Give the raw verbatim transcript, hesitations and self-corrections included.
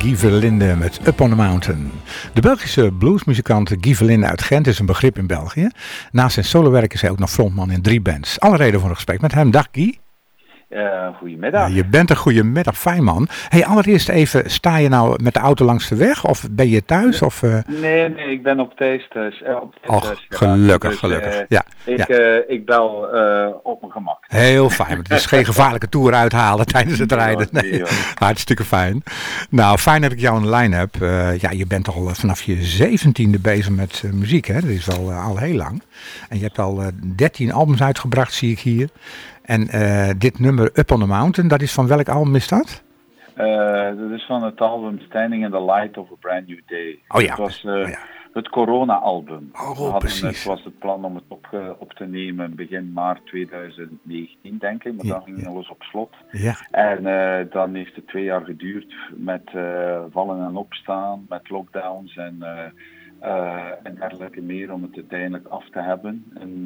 Guy Verlinde met Up on the Mountain. De Belgische bluesmuzikant Guy Verlinde uit Gent is een begrip in België. Naast zijn solowerk is hij ook nog frontman in drie bands. Alle reden voor een gesprek met hem. Dag Guy. Uh, goedemiddag. Ja, je bent een goedemiddag, fijn man. Hey, allereerst even, sta je nou met de auto langs de weg of ben je thuis? Of, uh... Nee, nee, ik ben op thuis thuis. Uh, op Och, thuis gelukkig, dus, gelukkig. Uh, ja, ik, ja. Uh, ik bel uh, op mijn gemak. Heel fijn, het is geen gevaarlijke toer uithalen tijdens het rijden. Nee, hartstikke fijn. Nou, fijn dat ik jou in de lijn heb. Uh, ja, je bent toch al vanaf je zeventiende bezig met uh, muziek, hè? Dat is al, uh, al heel lang. En je hebt al uh, dertien albums uitgebracht, zie ik hier. En uh, dit nummer Up on the Mountain, dat is van welk album is dat? Uh, dat is van het album Standing in the Light of a Brand New Day. Oh ja. Het was uh, oh, ja. het corona-album. Oh, We hadden, precies. Het was het plan om het op, uh, op te nemen begin maart tweeduizend negentien, denk ik. Maar ja, dan ging ja. alles op slot. Ja. En uh, dan heeft het twee jaar geduurd met uh, vallen en opstaan, met lockdowns en... Uh, Uh, en dergelijke meer om het uiteindelijk af te hebben. En